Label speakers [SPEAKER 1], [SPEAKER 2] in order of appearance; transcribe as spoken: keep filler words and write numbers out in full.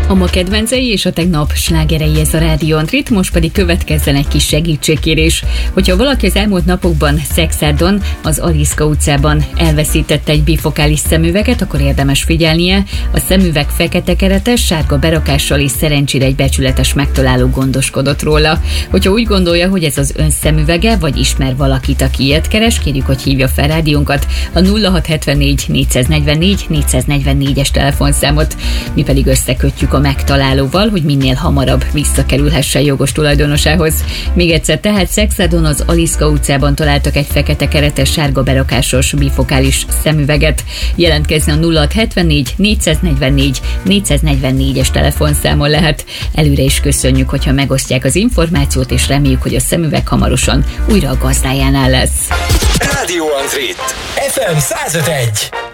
[SPEAKER 1] A ma kedvencei és a tegnap slágerei ez a Rádió Antrit, most pedig következzen egy kis segítségkérés. Hogyha valaki az elmúlt napokban Szexárdon, az Aliszka utcában elveszítette egy bifokális szemüveget, akkor érdemes figyelnie. A szemüveg fekete keretes, sárga berakással és szerencsére egy becsületes megtaláló gondoskodott róla. Hogyha úgy gondolja, hogy ez az ön szemüvege, vagy ismer valakit, aki ilyet keres, kérjük, hogy hívja fel rádiónkat a nulla hat hetvennégy négyszáznegyvennégy négyszáznegyvennégyes telefonszámot. Mi pedig összekötjük a megtalálóval, hogy minél hamarabb visszakerülhessen jogos tulajdonosához. Még egyszer, tehát Szexádon az Aliszka utcában találtak egy fekete keretes, sárga berakásos bifokális szemüveget. Jelentkezni a nulla hat hetvennégy négyszáznegyvennégy négyszáznegyvennégyes telefonszámon lehet. Előre is köszönjük, hogyha megosztják az információt, és reméljük, hogy a szemüveg hamarosan újra a gazdájánál lesz.
[SPEAKER 2] Rádió Antrit ef em száz öt egy.